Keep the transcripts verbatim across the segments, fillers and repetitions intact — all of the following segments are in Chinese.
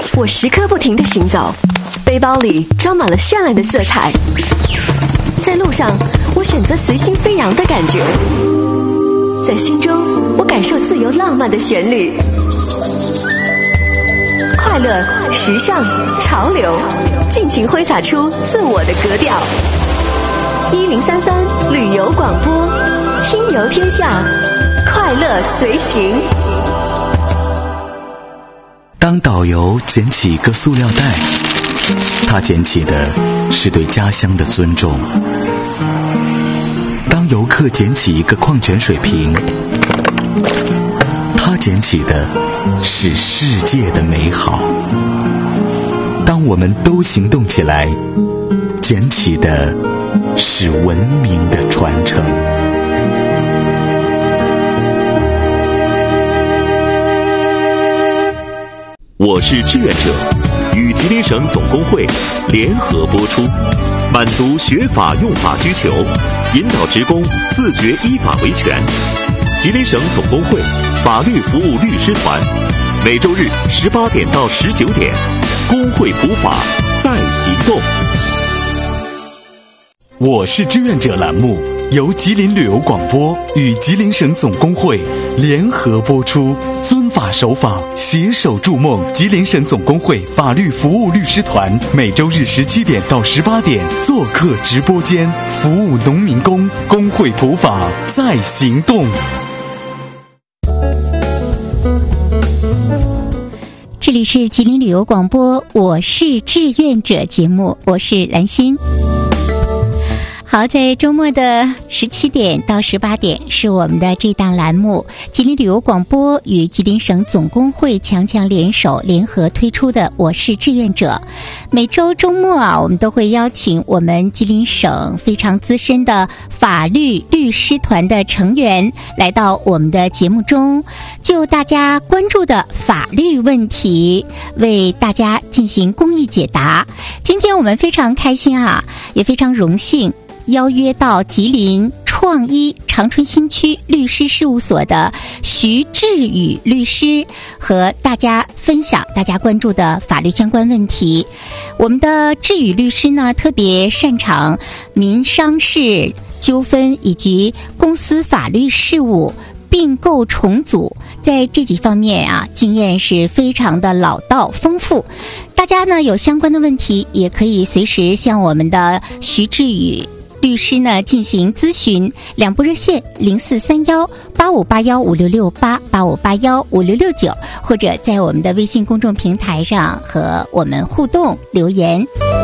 我时刻不停地行走，背包里装满了绚烂的色彩。在路上，我选择随心飞扬的感觉，在心中，我感受自由浪漫的旋律。快乐、时尚、潮流，尽情挥洒出自我的格调。一零三三旅游广播，听游天下，快乐随行。 当导游捡起一个塑料袋，他捡起的是对家乡的尊重；当游客捡起一个矿泉水瓶，他捡起的是世界的美好。当我们都行动起来，捡起的是文明的传承。 我是志愿者与吉林省总工会联合播出，满足学法用法需求，引导职工自觉依法维权。吉林省总工会法律服务律师团，每周日十八点到十九点，工会普法在行动。 我是志愿者栏目由吉林旅游广播与吉林省总工会联合播出，遵法守法，携手筑梦。吉林省总工会法律服务律师团每周日十七点到十八点做客直播间，服务农民工，工会普法在行动。 这里是吉林旅游广播，我是志愿者节目，我是兰心。好，在周末的十七点到十八点是我们的这档栏目吉林旅游广播与吉林省总工会强强联手联合推出的我是志愿者。每周周末啊，我们都会邀请我们吉林省非常资深的法律律师团的成员来到我们的节目中，就大家关注的法律问题为大家进行公益解答。今天我们非常开心啊，也非常荣幸邀约到吉林创一长春新区律师事务所的徐志宇律师，和大家分享大家关注的法律相关问题。我们的志宇律师呢，特别擅长民商事纠纷以及公司法律事务、并购重组，在这几方面啊，经验是非常的老道丰富。大家呢有相关的问题，也可以随时向我们的徐志宇律师呢进行咨询，两部热线零四三幺八五八幺五六六八八五八幺五六六九，或者在我们的微信公众平台上和我们互动留言。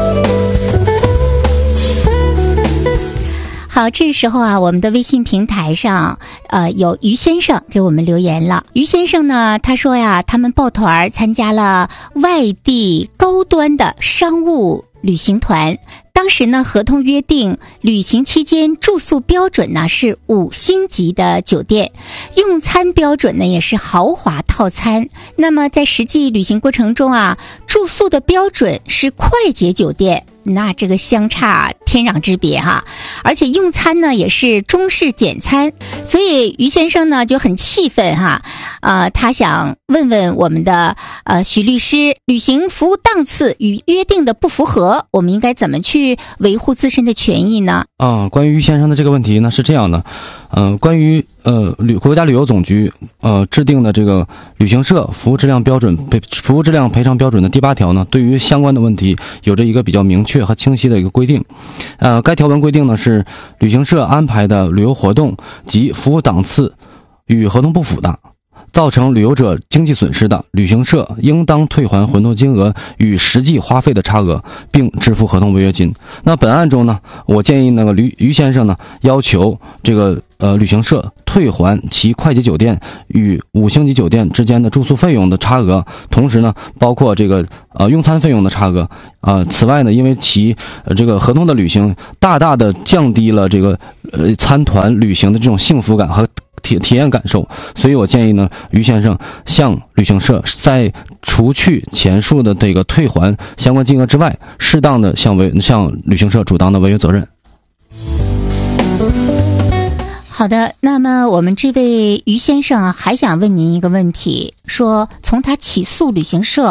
好，这时候啊，我们的微信平台上，呃，有于先生给我们留言了。于先生呢，他说呀，他们抱团参加了外地高端的商务旅行团。当时呢，合同约定旅行期间住宿标准呢是五星级的酒店，用餐标准呢也是豪华套餐。那么在实际旅行过程中啊，住宿的标准是快捷酒店，那这个相差天壤之别哈。而且用餐呢也是中式简餐，所以于先生呢就很气愤哈，呃，他想问问我们的呃徐律师，旅行服务档次与约定的不符合，我们应该怎么去维护自身的权益呢？ 啊，关于于先生的这个问题呢是这样的，嗯、呃，关于呃旅国家旅游总局呃制定的这个旅行社服务质量标准赔服务质量赔偿标准的第八条呢，对于相关的问题有着一个比较明确和清晰的一个规定。呃，该条文规定呢是旅行社安排的旅游活动及服务档次与合同不符的，造成旅游者经济损失的，旅行社应当退还活动金额与实际花费的差额，并支付合同违约金。那本案中呢，我建议那个于于先生呢，要求这个呃旅行社退还其快捷酒店与五星级酒店之间的住宿费用的差额，同时呢，包括这个呃用餐费用的差额。呃，此外呢，因为其呃这个合同的履行，大大的降低了这个呃参团旅行的这种幸福感和体体验感受，所以我建议呢，于先生向旅行社在除去前述的这个退还相关金额之外，适当的向违向旅行社主当的违约责任。 好的，那么我们这位于先生还想问您一个问题，说从他起诉旅行社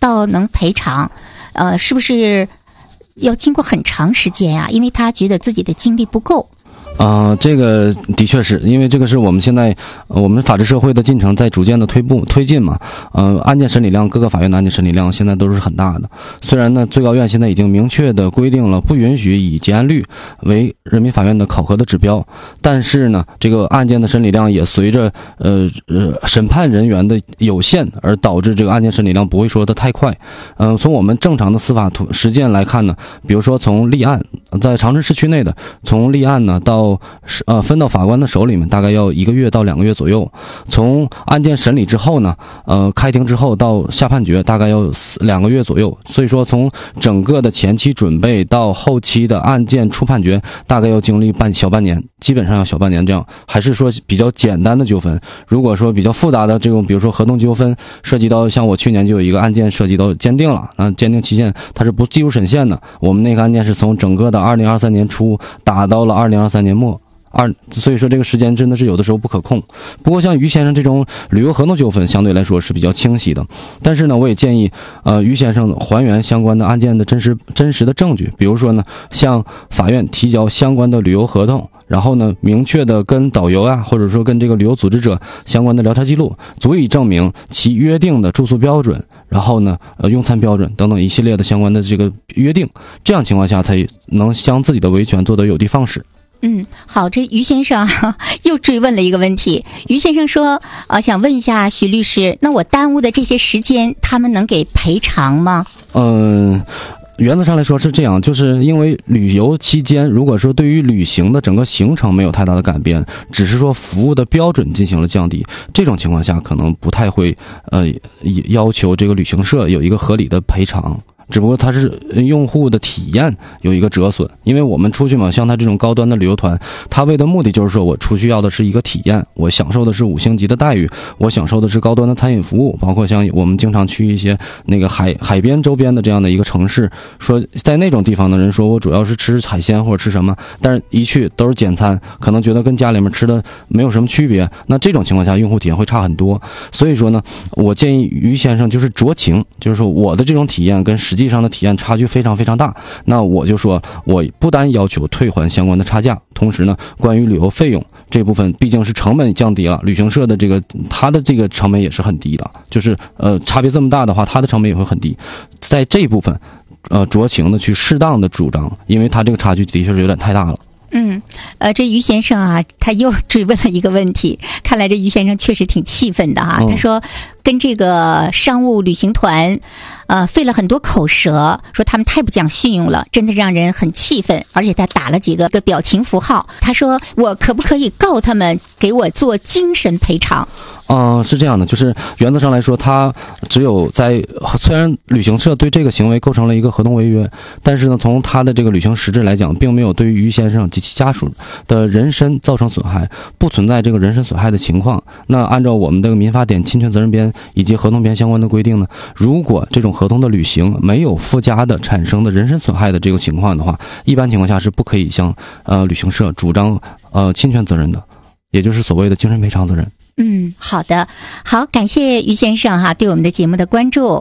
到能赔偿，呃，是不是要经过很长时间啊？因为他觉得自己的精力不够。 啊、呃，这个的确是因为这个是我们现在、呃、我们法治社会的进程在逐渐的推步推进嘛。呃，案件审理量，各个法院的案件审理量现在都是很大的。虽然呢，最高院现在已经明确的规定了不允许以结案率为人民法院的考核的指标，但是呢，这个案件的审理量也随着呃呃审判人员的有限而导致这个案件审理量不会说的太快。嗯、呃，从我们正常的司法实践来看呢，比如说从立案，在长春市区内的从立案呢到呃，分到法官的手里面，大概要一个月到两个月左右。从案件审理之后呢，呃，开庭之后到下判决，大概要两个月左右。所以说，从整个的前期准备到后期的案件出判决，大概要经历半小半年，基本上要小半年这样。还是说比较简单的纠纷，如果说比较复杂的这种，比如说合同纠纷，涉及到像我去年就有一个案件涉及到鉴定了，那鉴定期限它是不计入审限的。我们那个案件是从整个的二零二三年初打到了二零二三年末。二，所以说这个时间真的是有的时候不可控。不过像于先生这种旅游合同纠纷相对来说是比较清晰的，但是呢，我也建议呃于先生还原相关的案件的真实真实的证据，比如说呢，向法院提交相关的旅游合同，然后呢，明确的跟导游啊，或者说跟这个旅游组织者相关的聊天记录，足以证明其约定的住宿标准，然后呢，呃，用餐标准等等一系列的相关的这个约定，这样情况下才能将自己的维权做得有的放矢。 嗯，好，这于先生又追问了一个问题。于先生说，呃，想问一下徐律师，那我耽误的这些时间，他们能给赔偿吗？ 嗯。原则上来说是这样，就是因为旅游期间，如果说对于旅行的整个行程没有太大的改变，只是说服务的标准进行了降低，这种情况下可能不太会呃要求这个旅行社有一个合理的赔偿。只不过它是用户的体验有一个折损，因为我们出去嘛，像他这种高端的旅游团，他为的目的就是说我出去要的是一个体验，我享受的是五星级的待遇，我享受的是高端的餐饮服务，包括像我们经常去一些那个海海边周边的这样的一个城市，说在那种地方的人说我主要是吃海鲜或者吃什么，但是一去都是简餐，可能觉得跟家里面吃的没有什么区别，那这种情况下用户体验会差很多。所以说呢，我建议于先生就是酌情，就是说我的这种体验跟实际上的体验差距非常非常大，那我就说我不单要求退还相关的差价，同时呢，关于旅游费用这部分毕竟是成本降低了，旅行社的这个它的这个成本也是很低的，就是呃差别这么大的话，它的成本也会很低，在这一部分呃酌情的去适当的主张，因为它这个差距的确是有点太大了。 嗯，呃，这于先生啊，他又追问了一个问题，看来这于先生确实挺气愤的哈、啊嗯。他说，跟这个商务旅行团，呃，费了很多口舌，说他们太不讲信用了，真的让人很气愤。而且他打了几个个表情符号，他说我可不可以告他们给我做精神赔偿？ 嗯、呃，是这样的，就是原则上来说，他只有在虽然旅行社对这个行为构成了一个合同违约，但是呢，从他的这个旅行实质来讲，并没有对于于先生及其家属的人身造成损害，不存在这个人身损害的情况。那按照我们这个民法典侵权责任编以及合同编相关的规定呢，如果这种合同的履行没有附加的产生的人身损害的这个情况的话，一般情况下是不可以向呃旅行社主张呃侵权责任的，也就是所谓的精神赔偿责任。 嗯，好的，好，感谢于先生哈对我们的节目的关注。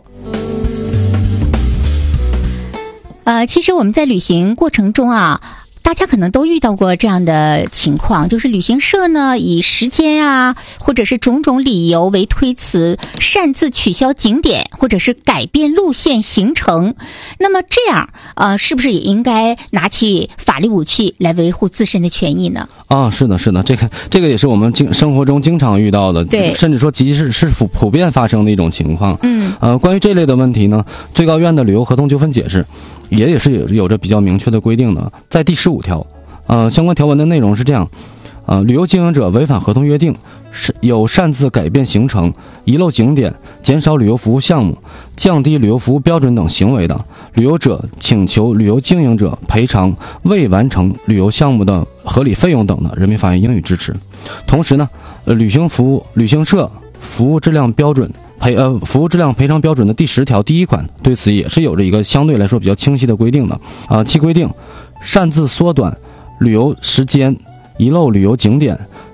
呃，其实我们在旅行过程中啊，大家可能都遇到过这样的情况，就是旅行社呢以时间啊，或者是种种理由为推辞，擅自取消景点，或者是改变路线行程。那么这样，呃，是不是也应该拿起法律武器来维护自身的权益呢？ 啊，是的，是的，这个这个也是我们经生活中经常遇到的， 对， 甚至说其实是普普遍发生的一种情况。 嗯， 呃，关于这类的问题呢，最高院的旅游合同纠纷解释也也是有有着比较明确的规定的，在第十五条，呃，相关条文的内容是这样，呃，旅游经营者违反合同约定，是有擅自改变行程、遗漏景点、减少旅游服务项目、降低旅游服务标准等行为的，旅游者请求旅游经营者赔偿未完成旅游项目的合理费用等的，人民法院应予支持。同时呢，呃，旅行服务旅行社服务质量标准赔呃服务质量赔偿标准的第十条第一款对此也是有着一个相对来说比较清晰的规定的啊、呃，其规定，擅自缩短旅游时间、遗漏旅游景点、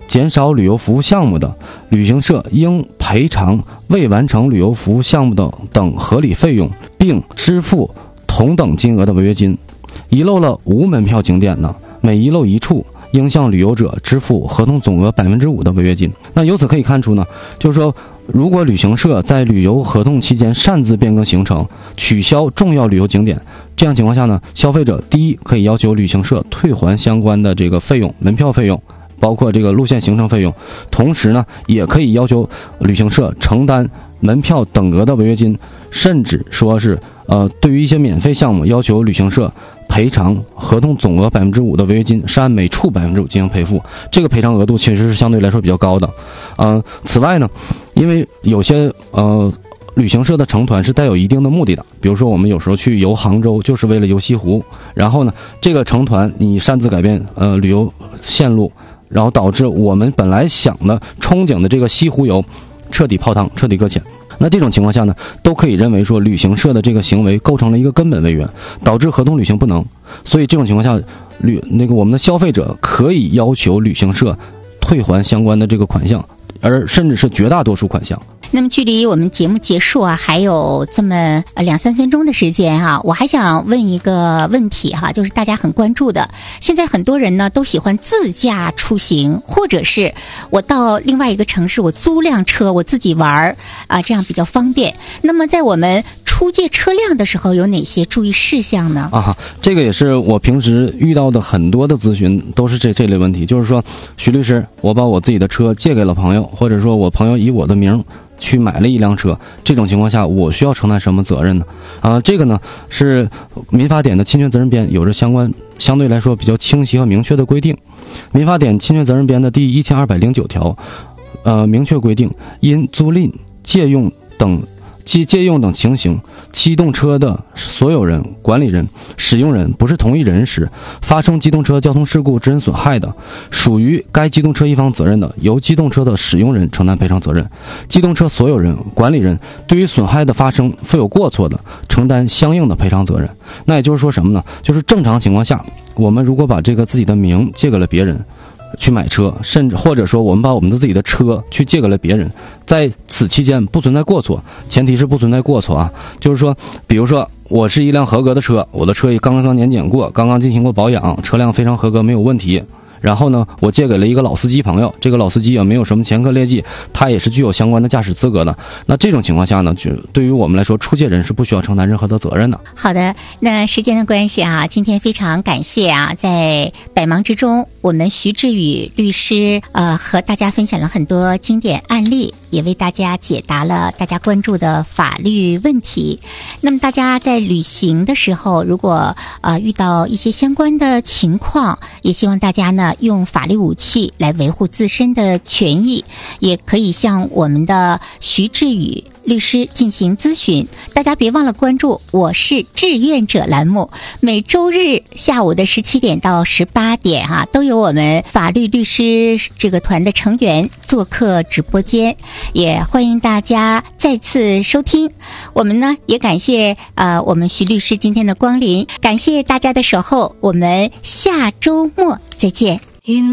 减少旅游服务项目的，旅行社应赔偿未完成旅游服务项目的等合理费用，并支付同等金额的违约金。遗漏了无门票景点呢，每遗漏一处应向旅游者支付合同总额百分之五的违约金。那由此可以看出呢，就是说，如果旅行社在旅游合同期间擅自变更行程、取消重要旅游景点，这样情况下呢，消费者第一可以要求旅行社退还相关的这个费用，门票费用，包括这个路线行程费用，同时呢，也可以要求旅行社承担门票等额的违约金，甚至说是呃，对于一些免费项目，要求旅行社赔偿合同总额百分之五的违约金，是按每处百分之五进行赔付。这个赔偿额度其实是相对来说比较高的。嗯、呃，此外呢，因为有些呃旅行社的成团是带有一定的目的的，比如说我们有时候去游杭州就是为了游西湖，然后呢，这个成团你擅自改变呃旅游线路，然后导致我们本来想的憧憬的这个西湖游彻底泡汤，彻底搁浅。那这种情况下呢，都可以认为说旅行社的这个行为构成了一个根本违约，导致合同履行不能。所以这种情况下，旅那个我们的消费者可以要求旅行社退还相关的这个款项，而甚至是绝大多数款项。 那么距离我们节目结束啊，还有这么呃两三分钟的时间哈、啊，我还想问一个问题哈、啊，就是大家很关注的，现在很多人呢都喜欢自驾出行，或者是我到另外一个城市，我租辆车我自己玩啊，这样比较方便。那么在我们出借车辆的时候，有哪些注意事项呢？ 啊，这个也是我平时遇到的很多的咨询，都是这这类问题，就是说，徐律师，我把我自己的车借给了朋友，或者说我朋友以我的名去买了一辆车，这种情况下我需要承担什么责任呢？啊，这个呢是民法典的侵权责任编有着相关相对来说比较清晰和明确的规定。民法典侵权责任编的第一千二百零九条，呃，明确规定，因租赁、借用等借借用等情形，机动车的所有人、管理人、使用人不是同一人时，发生机动车交通事故致人损害的，属于该机动车一方责任的，由机动车的使用人承担赔偿责任；机动车所有人、管理人对于损害的发生负有过错的，承担相应的赔偿责任。那也就是说什么呢？就是正常情况下，我们如果把这个自己的名借给了别人去买车，甚至或者说我们把我们的自己的车去借给了别人，在此期间不存在过错，前提是不存在过错啊，就是说，比如说我是一辆合格的车，我的车也刚刚年检过，刚刚进行过保养，车辆非常合格，没有问题。然后呢，我借给了一个老司机朋友，这个老司机也没有什么前科劣迹，他也是具有相关的驾驶资格的。那这种情况下呢，就对于我们来说，出借人是不需要承担任何的责任的。 好的，那时间的关系啊，今天非常感谢啊，在百忙之中，我们徐志宇律师呃和大家分享了很多经典案例，也为大家解答了大家关注的法律问题。那么大家在旅行的时候，如果呃遇到一些相关的情况，也希望大家呢用法律武器来维护自身的权益，也可以向我们的徐志宇律师进行咨询。大家别忘了关注我是志愿者栏目，每周日下午的十七点到十八点啊，都有我们法律律师这个团的成员做客直播间，也欢迎大家再次收听。我们呢也感谢呃我们徐律师今天的光临，感谢大家的守候，我们下周末再见。